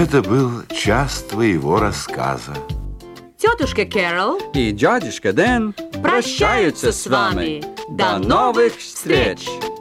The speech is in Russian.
Это был час твоего рассказа. Тетушка Кэрол и дядюшка Дэн прощаются с вами. До новых встреч!